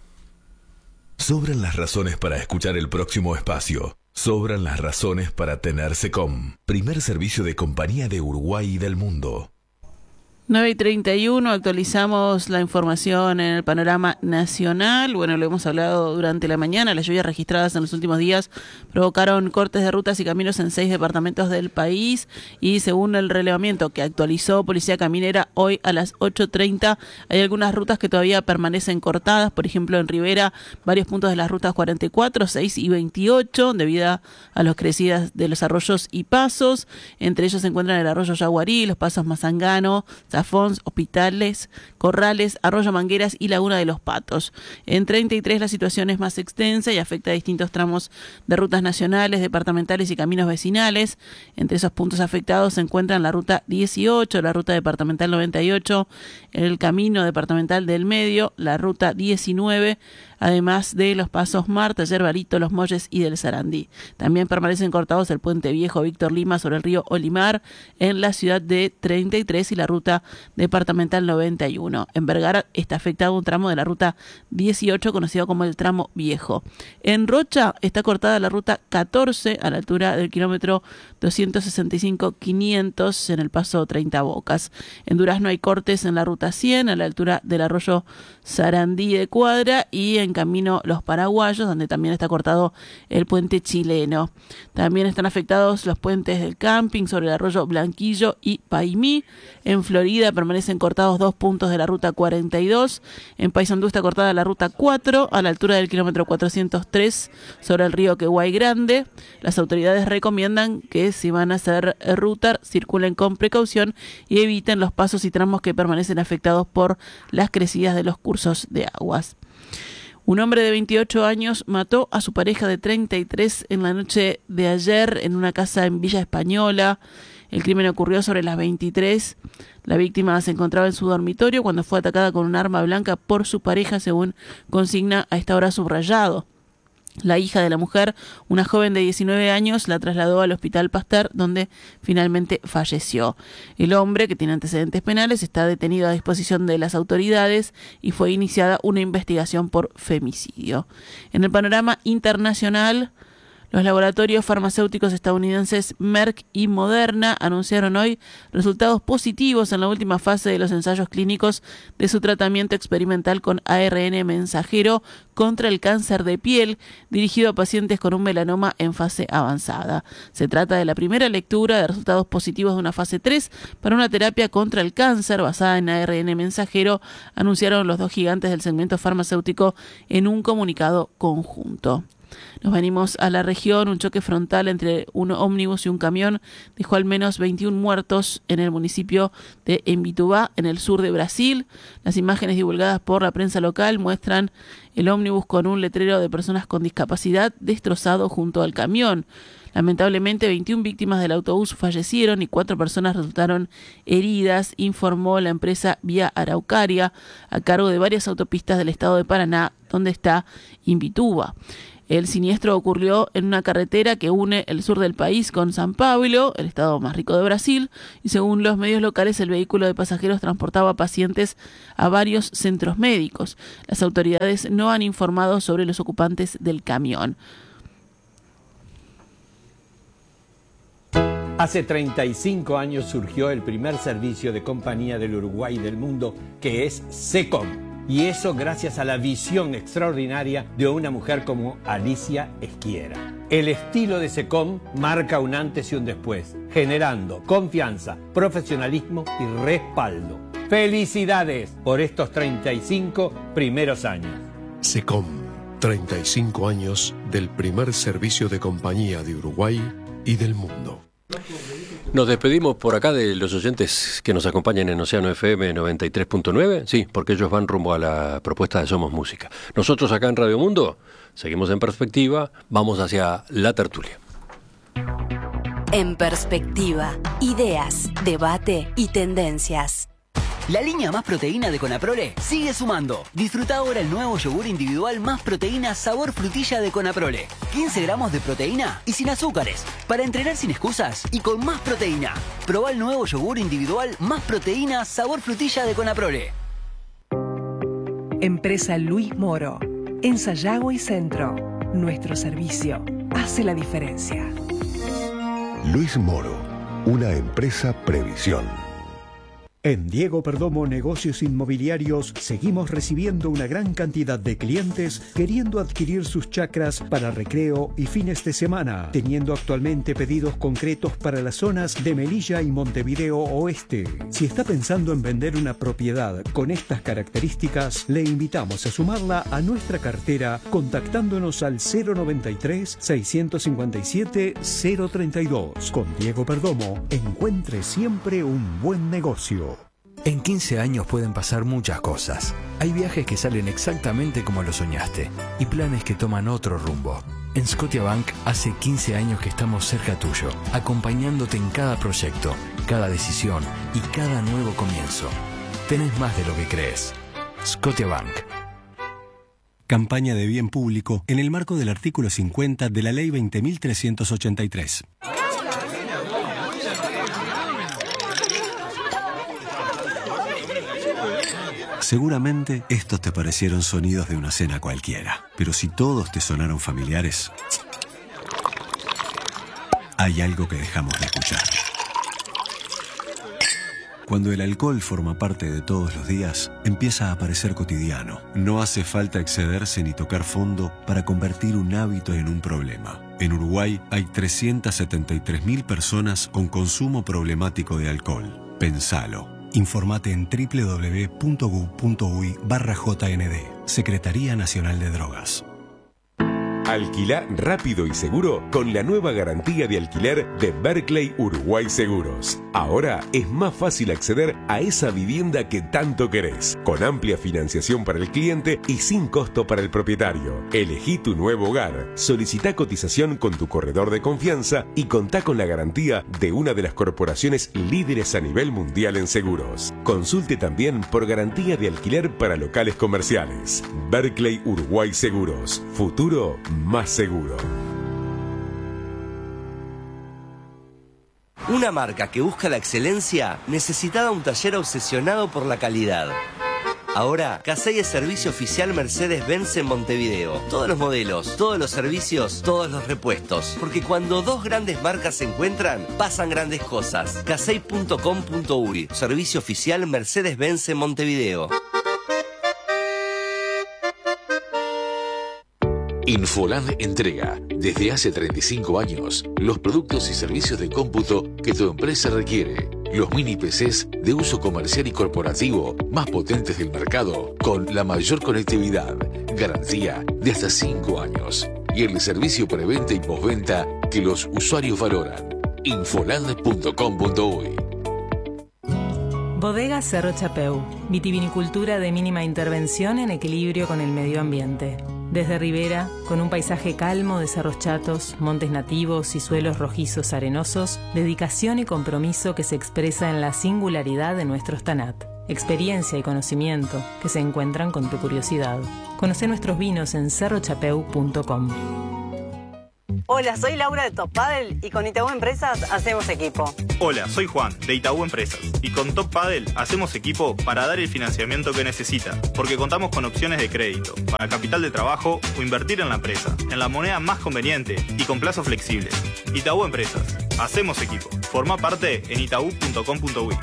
Sobran las razones para escuchar el próximo espacio. Sobran las razones para tener SECOM, primer servicio de compañía de Uruguay y del mundo. nueve y treinta y uno, actualizamos la información en el panorama nacional. Bueno, lo hemos hablado durante la mañana. Las lluvias registradas en los últimos días provocaron cortes de rutas y caminos en seis departamentos del país. Y según el relevamiento que actualizó Policía Caminera hoy a las ocho treinta, hay algunas rutas que todavía permanecen cortadas. Por ejemplo, en Rivera, varios puntos de las rutas cuarenta y cuatro, seis y veintiocho, debido a las crecidas de los arroyos y pasos. Entre ellos se encuentran el arroyo Yaguarí, los pasos Mazangano, Zafón, Hospitales, Corrales, Arroyo Mangueras y Laguna de los Patos. En treinta y tres la situación es más extensa y afecta a distintos tramos de rutas nacionales, departamentales y caminos vecinales. Entre esos puntos afectados se encuentran la ruta dieciocho, la ruta departamental noventa y ocho, el camino departamental del Medio, la ruta diecinueve, además de los pasos Marta, Yerbarito, Los Molles y del Sarandí. También permanecen cortados el puente viejo Víctor Lima sobre el río Olimar en la ciudad de treinta y tres y la ruta departamental noventa y uno. En Vergara está afectado un tramo de la ruta dieciocho conocido como el tramo viejo. En Rocha está cortada la ruta catorce a la altura del kilómetro doscientos sesenta y cinco quinientos en el paso treinta Bocas. En Durazno hay cortes en la ruta cien a la altura del arroyo Sarandí de Cuadra y en camino Los Paraguayos, donde también está cortado el puente chileno. También están afectados los puentes del camping sobre el arroyo Blanquillo y Paimí. En Florida permanecen cortados dos puntos de la ruta cuarenta y dos. En Paysandú está cortada la ruta cuatro a la altura del kilómetro cuatrocientos tres sobre el río Queguay Grande. Las autoridades recomiendan que si van a hacer ruta circulen con precaución y eviten los pasos y tramos que permanecen afectados por las crecidas de los cursos de aguas. Un hombre de veintiocho años mató a su pareja de treinta y tres en la noche de ayer en una casa en Villa Española. El crimen ocurrió sobre las veintitrés. La víctima se encontraba en su dormitorio cuando fue atacada con un arma blanca por su pareja, según consigna a esta hora subrayado. La hija de la mujer, una joven de diecinueve años, la trasladó al Hospital Pasteur, donde finalmente falleció. El hombre, que tiene antecedentes penales, está detenido a disposición de las autoridades y fue iniciada una investigación por femicidio. En el panorama internacional, Los laboratorios farmacéuticos estadounidenses Merck y Moderna anunciaron hoy resultados positivos en la última fase de los ensayos clínicos de su tratamiento experimental con A R N mensajero contra el cáncer de piel, dirigido a pacientes con un melanoma en fase avanzada. Se trata de la primera lectura de resultados positivos de una fase tres para una terapia contra el cáncer basada en A R N mensajero, anunciaron los dos gigantes del segmento farmacéutico en un comunicado conjunto. Nos venimos a la región. Un choque frontal entre un ómnibus y un camión dejó al menos veintiún muertos en el municipio de Imbituba, en el sur de Brasil. Las imágenes divulgadas por la prensa local muestran el ómnibus con un letrero de personas con discapacidad destrozado junto al camión. Lamentablemente, veintiuna víctimas del autobús fallecieron y cuatro personas resultaron heridas, informó la empresa Vía Araucaria, a cargo de varias autopistas del estado de Paraná, donde está Imbituba. El siniestro ocurrió en una carretera que une el sur del país con São Paulo, el estado más rico de Brasil, y según los medios locales el vehículo de pasajeros transportaba pacientes a varios centros médicos. Las autoridades no han informado sobre los ocupantes del camión. Hace treinta y cinco años surgió el primer servicio de compañía del Uruguay y del mundo, que es SECOM. Y eso gracias a la visión extraordinaria de una mujer como Alicia Esquiera. El estilo de SECOM marca un antes y un después, generando confianza, profesionalismo y respaldo. ¡Felicidades por estos treinta y cinco primeros años! SECOM, treinta y cinco años del primer servicio de compañía de Uruguay y del mundo. Nos despedimos por acá de los oyentes que nos acompañan en Océano F M noventa y tres punto nueve, sí, porque ellos van rumbo a la propuesta de Somos Música. Nosotros acá en Radio Mundo seguimos en Perspectiva, vamos hacia la tertulia. En Perspectiva, ideas, debate y tendencias. La línea Más Proteína de Conaprole sigue sumando. Disfruta ahora el nuevo yogur individual Más Proteína sabor frutilla de Conaprole. quince gramos de proteína y sin azúcares. Para entrenar sin excusas y con más proteína. Probá el nuevo yogur individual Más Proteína sabor frutilla de Conaprole. Empresa Luis Moro. En Sayago y Centro. Nuestro servicio hace la diferencia. Luis Moro. Una empresa Previsión. En Diego Perdomo Negocios Inmobiliarios seguimos recibiendo una gran cantidad de clientes queriendo adquirir sus chacras para recreo y fines de semana, teniendo actualmente pedidos concretos para las zonas de Melilla y Montevideo Oeste. Si está pensando en vender una propiedad con estas características, le invitamos a sumarla a nuestra cartera contactándonos al cero noventa y tres, seiscientos cincuenta y siete, cero treinta y dos. Con Diego Perdomo, encuentre siempre un buen negocio. En quince años pueden pasar muchas cosas. Hay viajes que salen exactamente como lo soñaste y planes que toman otro rumbo. En Scotiabank hace quince años que estamos cerca tuyo, acompañándote en cada proyecto, cada decisión y cada nuevo comienzo. Tenés más de lo que crees. Scotiabank. Campaña de bien público en el marco del artículo cincuenta de la Ley veinte mil trescientos ochenta y tres. Seguramente estos te parecieron sonidos de una cena cualquiera, pero si todos te sonaron familiares, hay algo que dejamos de escuchar. Cuando el alcohol forma parte de todos los días, empieza a parecer cotidiano. No hace falta excederse ni tocar fondo para convertir un hábito en un problema. En Uruguay hay trescientas setenta y tres mil personas con consumo problemático de alcohol. Pensalo. Informate en doble u doble u doble u punto gu punto uy barra J N D. Secretaría Nacional de Drogas. Alquilá rápido y seguro con la nueva garantía de alquiler de Berkeley Uruguay Seguros. Ahora es más fácil acceder a esa vivienda que tanto querés, con amplia financiación para el cliente y sin costo para el propietario. Elegí tu nuevo hogar, solicita cotización con tu corredor de confianza y contá con la garantía de una de las corporaciones líderes a nivel mundial en seguros. Consulte también por garantía de alquiler para locales comerciales. Berkeley Uruguay Seguros. Futuro más seguro. Una marca que busca la excelencia necesitaba un taller obsesionado por la calidad. Ahora, Casey es servicio oficial Mercedes-Benz en Montevideo. Todos los modelos, todos los servicios, todos los repuestos. Porque cuando dos grandes marcas se encuentran, pasan grandes cosas. casey punto com punto uy, servicio oficial Mercedes-Benz en Montevideo. Infoland entrega, desde hace treinta y cinco años, los productos y servicios de cómputo que tu empresa requiere. Los mini P Cs de uso comercial y corporativo más potentes del mercado, con la mayor conectividad, garantía de hasta cinco años y el servicio preventa y postventa que los usuarios valoran. Infoland punto com punto uy. Bodega Cerro Chapeu, vitivinicultura de mínima intervención en equilibrio con el medio ambiente. Desde Ribera, con un paisaje calmo de cerros chatos, montes nativos y suelos rojizos arenosos, dedicación y compromiso que se expresa en la singularidad de nuestros tanat. Experiencia y conocimiento que se encuentran con tu curiosidad. Conoce nuestros vinos en cerro chapeu punto com. Hola, soy Laura de Top Paddle y con Itaú Empresas hacemos equipo. Hola, soy Juan de Itaú Empresas y con Top Paddle hacemos equipo para dar el financiamiento que necesita, porque contamos con opciones de crédito para capital de trabajo o invertir en la empresa, en la moneda más conveniente y con plazos flexibles. Itaú Empresas, hacemos equipo. Forma parte en itaú punto com punto uy.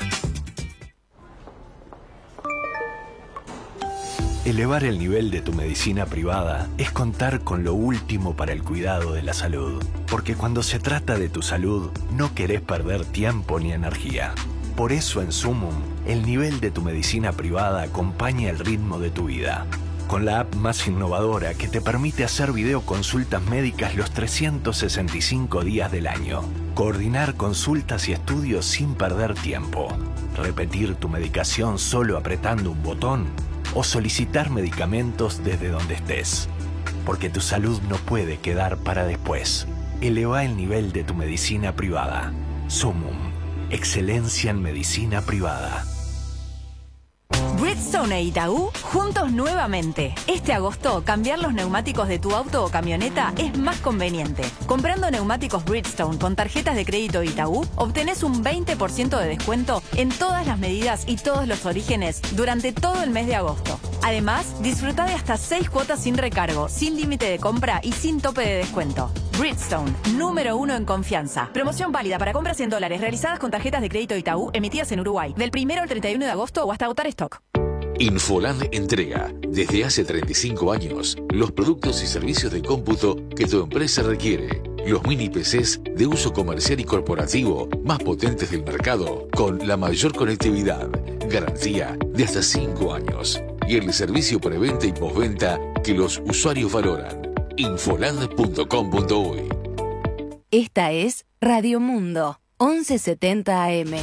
Elevar el nivel de tu medicina privada es contar con lo último para el cuidado de la salud. Porque cuando se trata de tu salud, no querés perder tiempo ni energía. Por eso en Sumum, el nivel de tu medicina privada acompaña el ritmo de tu vida. Con la app más innovadora que te permite hacer videoconsultas médicas los trescientos sesenta y cinco días del año. Coordinar consultas y estudios sin perder tiempo. Repetir tu medicación solo apretando un botón. O solicitar medicamentos desde donde estés. Porque tu salud no puede quedar para después. Eleva el nivel de tu medicina privada. Sumum. Excelencia en medicina privada. Bridgestone e Itaú juntos nuevamente. Este agosto, cambiar los neumáticos de tu auto o camioneta es más conveniente. Comprando neumáticos Bridgestone con tarjetas de crédito Itaú, obtenés un veinte por ciento de descuento en todas las medidas y todos los orígenes durante todo el mes de agosto. Además, disfruta de hasta seis cuotas sin recargo, sin límite de compra y sin tope de descuento. Bridgestone, número uno en confianza. Promoción válida para compras en dólares realizadas con tarjetas de crédito Itaú emitidas en Uruguay, del primero al treinta y uno de agosto o hasta agotar stock. Infoland entrega, desde hace treinta y cinco años, los productos y servicios de cómputo que tu empresa requiere. Los mini P Cs de uso comercial y corporativo más potentes del mercado, con la mayor conectividad, garantía de hasta cinco años y el servicio preventa y postventa que los usuarios valoran. Infoland punto com punto uy. Esta es Radio Mundo, once setenta A M.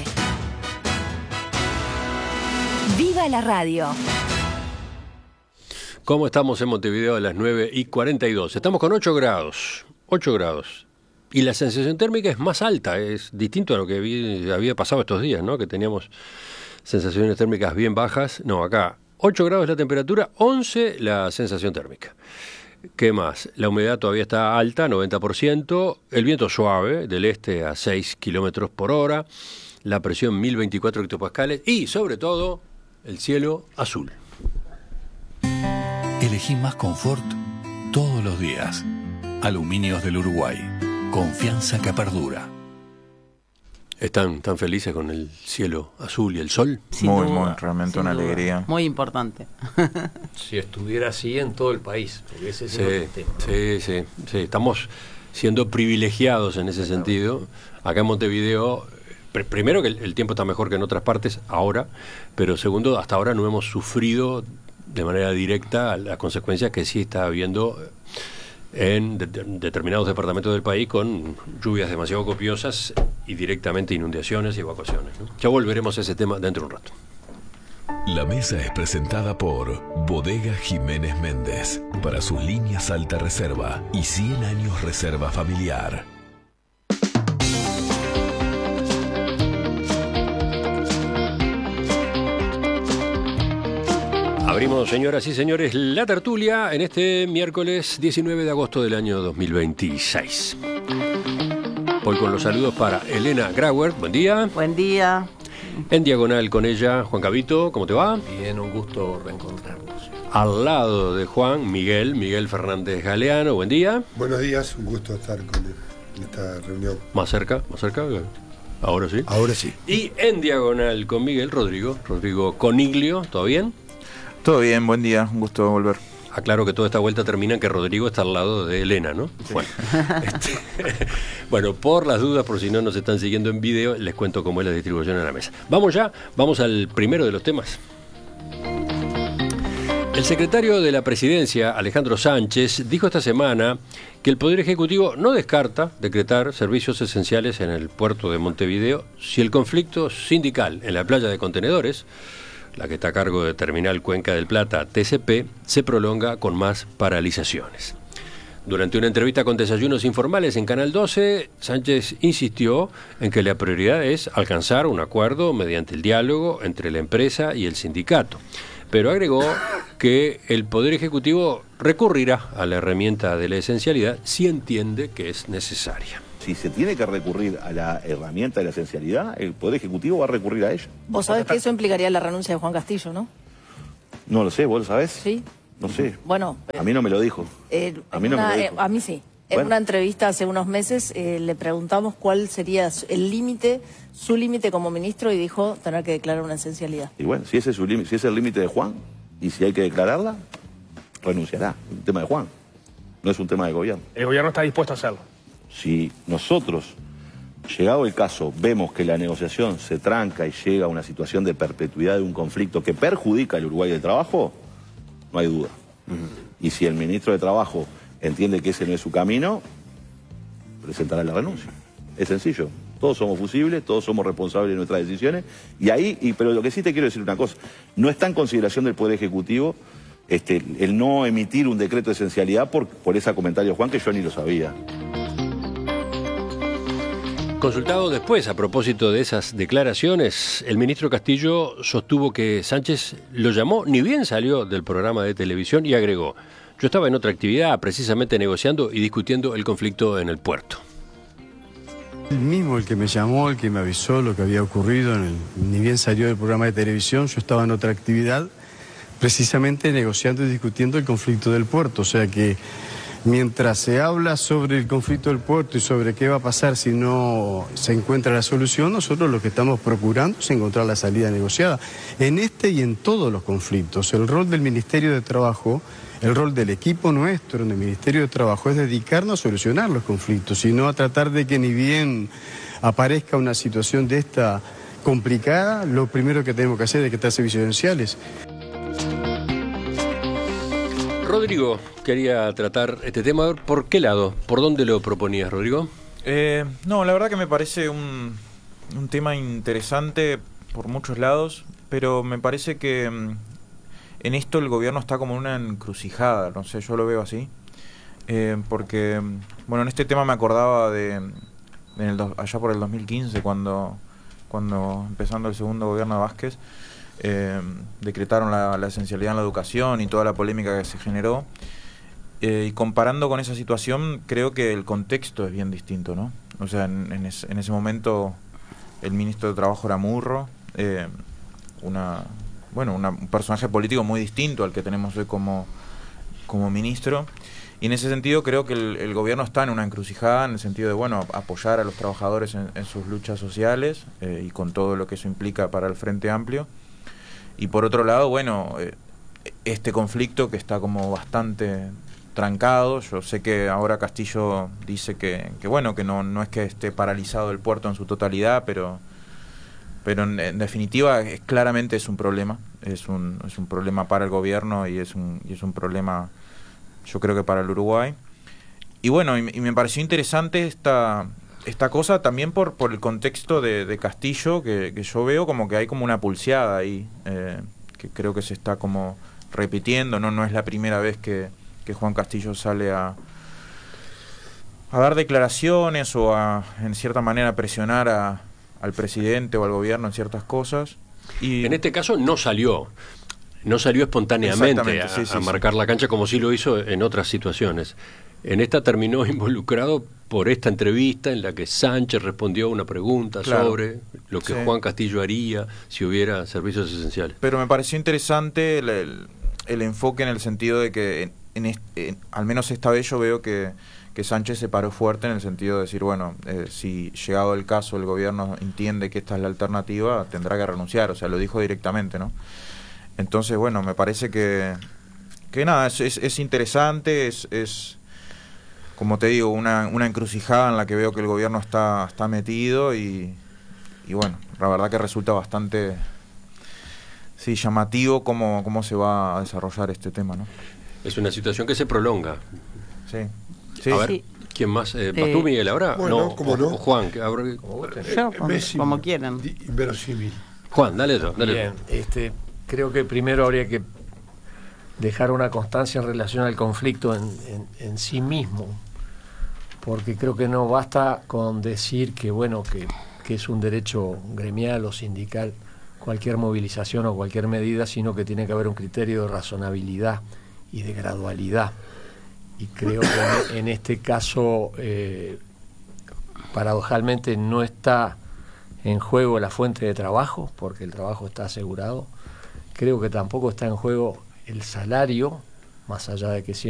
¡Viva la radio! ¿Cómo estamos en Montevideo a las nueve y cuarenta y dos? Estamos con ocho grados. ocho grados. Y la sensación térmica es más alta, es distinto a lo que vi, había pasado estos días, ¿no? Que teníamos sensaciones térmicas bien bajas. No, acá ocho grados la temperatura, once la sensación térmica. ¿Qué más? La humedad todavía está alta, noventa por ciento. El viento suave, del este a seis kilómetros por hora. La presión mil veinticuatro hectopascales. Y, sobre todo, el cielo azul. Elegí más confort todos los días. Aluminios del Uruguay. Confianza que perdura. ¿Están tan felices con el cielo azul y el sol? Sin muy, duda, muy, realmente una duda. Alegría. Muy importante. Si estuviera así en todo el país, porque ese es sí, el tema, ¿no? sí, sí, sí, estamos siendo privilegiados en ese sentido. Acá en Montevideo, pr- primero que el, el tiempo está mejor que en otras partes ahora, pero segundo, hasta ahora no hemos sufrido de manera directa las consecuencias que sí está habiendo en de- de- determinados departamentos del país con lluvias demasiado copiosas y directamente inundaciones y evacuaciones, ¿no? Ya volveremos a ese tema dentro de un rato. La mesa es presentada por Bodega Jiménez Méndez para sus líneas alta reserva y cien años reserva familiar. Abrimos, señoras y señores, la tertulia en este miércoles diecinueve de agosto del año dos mil veintiséis. Hoy con los saludos para Elena Grauer, buen día. Buen día. En diagonal con ella, Juan Cavito, ¿cómo te va? Bien, un gusto reencontrarnos. Al lado de Juan, Miguel, Miguel Fernández Galeano, buen día. Buenos días, un gusto estar con él en esta reunión. Más cerca, más cerca. Ahora sí. Ahora sí. Y en diagonal con Miguel, Rodrigo, Rodrigo Coniglio, ¿todo bien? Todo bien, buen día, un gusto volver. Aclaro que toda esta vuelta termina en que Rodrigo está al lado de Elena, ¿no? Sí. Bueno, este, bueno, por las dudas, por si no nos están siguiendo en video, les cuento cómo es la distribución en la mesa. Vamos ya, vamos al primero de los temas. El secretario de la Presidencia, Alejandro Sánchez, dijo esta semana que el Poder Ejecutivo no descarta decretar servicios esenciales en el puerto de Montevideo si el conflicto sindical en la playa de contenedores, la que está a cargo de Terminal Cuenca del Plata, T C P, se prolonga con más paralizaciones. Durante una entrevista con Desayunos Informales en Canal doce, Sánchez insistió en que la prioridad es alcanzar un acuerdo mediante el diálogo entre la empresa y el sindicato, pero agregó que el Poder Ejecutivo recurrirá a la herramienta de la esencialidad si entiende que es necesaria. Si se tiene que recurrir a la herramienta de la esencialidad, el Poder Ejecutivo va a recurrir a ella. Vos sabés que eso implicaría la renuncia de Juan Castillo, ¿no? No lo sé, ¿vos lo sabés? Sí. No sé. Bueno. A mí no me lo dijo. Eh, a mí no una, me lo dijo. Eh, a mí sí. En Bueno. una entrevista hace unos meses eh, le preguntamos cuál sería el límite, su límite como ministro, y dijo tener que declarar una esencialidad. Y bueno, si ese es, su límite, si ese es el límite de Juan, y si hay que declararla, renunciará. Es un tema de Juan, no es un tema de gobierno. El gobierno está dispuesto a hacerlo. Si nosotros, llegado el caso, vemos que la negociación se tranca y llega a una situación de perpetuidad de un conflicto que perjudica al Uruguay del trabajo, no hay duda. Uh-huh. Y si el ministro de Trabajo entiende que ese no es su camino, presentará la renuncia. Es sencillo. Todos somos fusibles, todos somos responsables de nuestras decisiones. Y ahí, y, pero lo que sí te quiero decir una cosa, no está en consideración del Poder Ejecutivo este, el no emitir un decreto de esencialidad por, por ese comentario de Juan, que yo ni lo sabía. Consultado después a propósito de esas declaraciones, el ministro Castillo sostuvo que Sánchez lo llamó, ni bien salió del programa de televisión, y agregó: yo estaba en otra actividad, precisamente negociando y discutiendo el conflicto en el puerto. El mismo, el que me llamó, el que me avisó lo que había ocurrido, en el, ni bien salió del programa de televisión, yo estaba en otra actividad, precisamente negociando y discutiendo el conflicto del puerto, o sea que mientras se habla sobre el conflicto del puerto y sobre qué va a pasar si no se encuentra la solución, nosotros lo que estamos procurando es encontrar la salida negociada. En este y en todos los conflictos, el rol del Ministerio de Trabajo, el rol del equipo nuestro en el Ministerio de Trabajo es dedicarnos a solucionar los conflictos y no a tratar de que ni bien aparezca una situación de esta complicada, lo primero que tenemos que hacer es decretar servicios esenciales. Rodrigo quería tratar este tema. ¿Por qué lado? ¿Por dónde lo proponías, Rodrigo? Eh, no, la verdad que me parece un, un tema interesante por muchos lados, pero me parece que mm, en esto el gobierno está como en una encrucijada, no sé, yo lo veo así. Eh, porque, bueno, en este tema me acordaba de en el do, allá por el dos mil quince, cuando, cuando empezando el segundo gobierno de Vázquez, Eh, decretaron la, la esencialidad en la educación y toda la polémica que se generó, eh, y comparando con esa situación creo que el contexto es bien distinto, ¿no? O sea, en, en, es, en ese momento el ministro de Trabajo era Murro, eh, una, bueno, una, un personaje político muy distinto al que tenemos hoy como, como ministro, y en ese sentido creo que el, el gobierno está en una encrucijada en el sentido de, bueno, apoyar a los trabajadores en, en sus luchas sociales, eh, y con todo lo que eso implica para el Frente Amplio. Y por otro lado, bueno, eh, este conflicto que está como bastante trancado. Yo sé que ahora Castillo dice que, que bueno, que no, no es que esté paralizado el puerto en su totalidad, pero pero en, en definitiva es, claramente es un problema, es un, es un problema para el gobierno y es un, y es un problema, yo creo que para el Uruguay. Y bueno, y, y me pareció interesante esta... esta cosa también por por el contexto de, de Castillo, que, que yo veo como que hay como una pulseada ahí, eh, que creo que se está como repitiendo, no no es la primera vez que, que Juan Castillo sale a, a dar declaraciones o a, en cierta manera, presionar a, al presidente o al gobierno en ciertas cosas. Y en este caso no salió, no salió espontáneamente a, sí, sí, a marcar sí. la cancha como sí lo hizo en otras situaciones. En esta terminó involucrado por esta entrevista en la que Sánchez respondió a una pregunta Claro. sobre lo que Sí. Juan Castillo haría si hubiera servicios esenciales. Pero me pareció interesante el, el, el enfoque en el sentido de que, en, en este, en- al menos esta vez yo veo que, que Sánchez se paró fuerte en el sentido de decir, bueno, eh, si llegado el caso el gobierno entiende que esta es la alternativa, tendrá que renunciar, o sea, lo dijo directamente, ¿no? Entonces, bueno, me parece que, que nada, es, es, es interesante, es... es como te digo, una, una encrucijada en la que veo que el gobierno está, está metido y, y bueno, la verdad que resulta bastante sí, llamativo cómo, cómo se va a desarrollar este tema, ¿no? Es una situación que se prolonga. Sí. Sí. A ver, Sí. ¿quién más? Eh, Eh, ¿Vas tú, Miguel, ahora? bueno, no, ¿cómo o- no? o Juan, que ahora- Yo, como, como quieran. Inverosímil. Juan, dale eso, dale. Bien, este, creo que primero habría que dejar una constancia en relación al conflicto en, en, en sí mismo, porque creo que no basta con decir que bueno que, que es un derecho gremial o sindical cualquier movilización o cualquier medida, sino que tiene que haber un criterio de razonabilidad y de gradualidad. Y creo que en, en este caso, eh, paradojalmente, no está en juego la fuente de trabajo, porque el trabajo está asegurado. Creo que tampoco está en juego el salario, más allá de que siempre